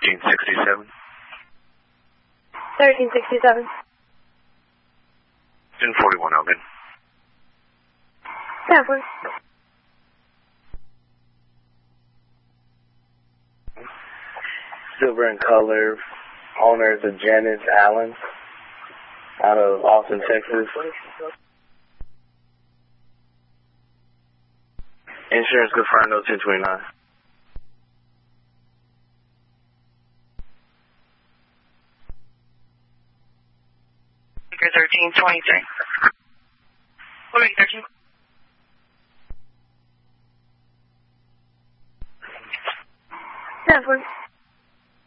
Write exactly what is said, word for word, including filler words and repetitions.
thirteen sixty-seven. thirteen sixty-seven. ten forty-one, Elgin. ten forty. Silver in color, owners of Janice Allen, out of Austin, Texas. Insurance confirmed, no ten twenty-nine. thirteen twenty-three. What are you, thirteen?